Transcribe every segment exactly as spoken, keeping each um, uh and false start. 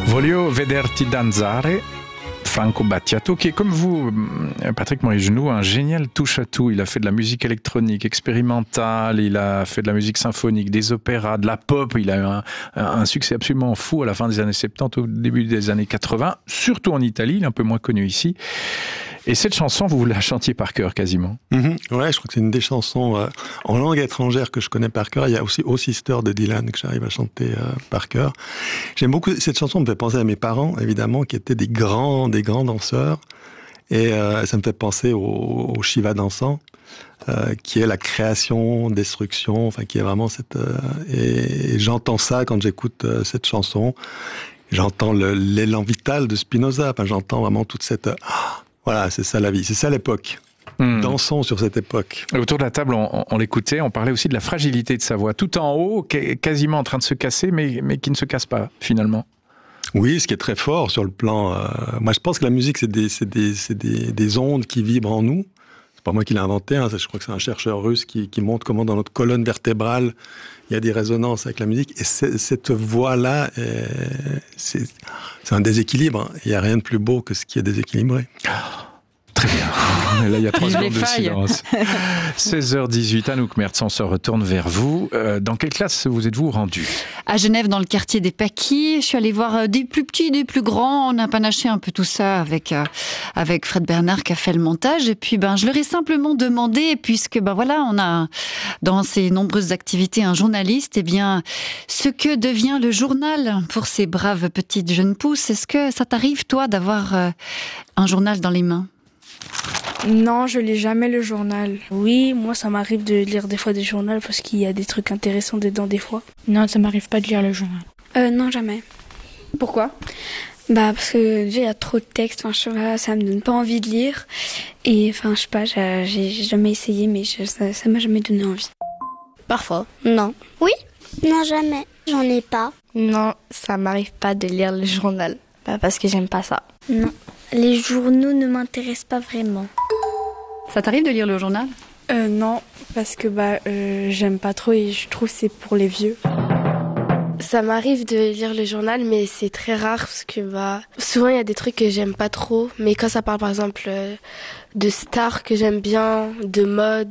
Voglio vederti danzare, Franco Battiato, qui est comme vous, Patrick Morijgenoux, un génial touche-à-tout. Il a fait de la musique électronique expérimentale, il a fait de la musique symphonique, des opéras, de la pop. Il a eu un, un succès absolument fou à la fin des années soixante-dix, au début des années quatre-vingts, surtout en Italie, il est un peu moins connu ici. Et cette chanson, vous la chantiez par cœur quasiment. Mmh, ouais, je crois que c'est une des chansons euh, en langue étrangère que je connais par cœur. Il y a aussi Oh Sister de Dylan que j'arrive à chanter euh, par cœur. J'aime beaucoup cette chanson. Me fait penser à mes parents, évidemment, qui étaient des grands, des grands danseurs. Et euh, ça me fait penser au, au Shiva dansant, euh, qui est la création, destruction, enfin qui est vraiment cette. Euh, et, et j'entends ça quand j'écoute euh, cette chanson. J'entends le, l'élan vital de Spinoza. Enfin, j'entends vraiment toute cette. Euh, Voilà, c'est ça la vie, c'est ça l'époque. Mmh. Dansons sur cette époque. Autour de la table, on, on l'écoutait, on parlait aussi de la fragilité de sa voix. Tout en haut, quasiment en train de se casser, mais, mais qui ne se casse pas, finalement. Oui, ce qui est très fort sur le plan... Euh, moi, je pense que la musique, c'est des, c'est des, c'est des, des ondes qui vibrent en nous. C'est pas moi qui l'ai inventé, hein, je crois que c'est un chercheur russe qui, qui montre comment dans notre colonne vertébrale, il y a des résonances avec la musique. Et cette voix-là, est, c'est, c'est un déséquilibre. Il n'y a rien de plus beau que ce qui est déséquilibré. Très bien. Là, il y a trois secondes de silence. seize heures dix-huit, Anouk Mertz, on se retourne vers vous. Euh, dans quelle classe vous êtes-vous rendu ? À Genève, dans le quartier des Paquis. Je suis allée voir des plus petits, des plus grands. On a panaché un peu tout ça avec, euh, avec Fred Bernard qui a fait le montage. Et puis, ben, je leur ai simplement demandé, puisque, ben voilà, on a dans ces nombreuses activités un journaliste, eh bien, ce que devient le journal pour ces braves petites jeunes pousses. Est-ce que ça t'arrive, toi, d'avoir euh, un journal dans les mains ? Non, je lis jamais le journal. Oui, moi ça m'arrive de lire des fois des journaux parce qu'il y a des trucs intéressants dedans des fois. Non, ça m'arrive pas de lire le journal. Euh, non, jamais. Pourquoi ? Bah parce que déjà il y a trop de textes, enfin je sais pas, ça me donne pas envie de lire. Et enfin je sais pas, j'ai, j'ai jamais essayé mais je, ça, ça m'a jamais donné envie. Parfois. Non. Oui ? Non, jamais. J'en ai pas. Non, ça m'arrive pas de lire le journal. Bah, parce que j'aime pas ça. Non. Les journaux ne m'intéressent pas vraiment. Ça t'arrive de lire le journal ? Euh, non, parce que bah euh, j'aime pas trop et je trouve que c'est pour les vieux. Ça m'arrive de lire le journal, mais c'est très rare parce que bah souvent il y a des trucs que j'aime pas trop. Mais quand ça parle par exemple euh, de stars que j'aime bien, de mode,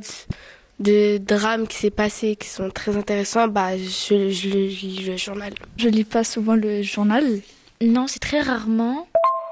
de drames qui s'est passé, qui sont très intéressants, bah je, je lis le journal. Je lis pas souvent le journal. Non, c'est très rarement.